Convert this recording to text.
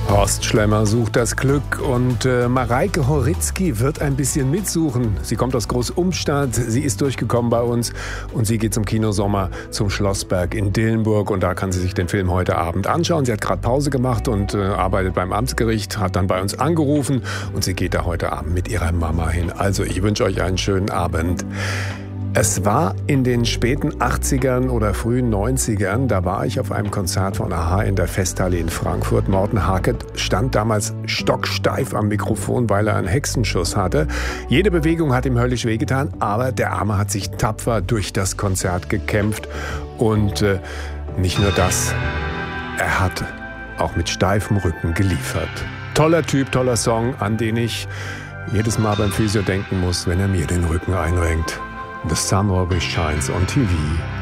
Horst Schlemmer sucht das Glück und Mareike Horitzky wird ein bisschen mitsuchen. Sie kommt aus Großumstadt, sie ist durchgekommen bei uns und sie geht zum Kinosommer zum Schlossberg in Dillenburg und da kann sie sich den Film heute Abend anschauen. Sie hat gerade Pause gemacht und arbeitet beim Amtsgericht, hat dann bei uns angerufen und sie geht da heute Abend mit ihrer Mama hin. Also ich wünsche euch einen schönen Abend. Es war in den späten 80ern oder frühen 90ern, da war ich auf einem Konzert von a-ha in der Festhalle in Frankfurt. Morten Harket stand damals stocksteif am Mikrofon, weil er einen Hexenschuss hatte. Jede Bewegung hat ihm höllisch wehgetan, aber der Arme hat sich tapfer durch das Konzert gekämpft. Und nicht nur das, er hat auch mit steifem Rücken geliefert. Toller Typ, toller Song, an den ich jedes Mal beim Physio denken muss, wenn er mir den Rücken einrenkt. The sun always shines on TV.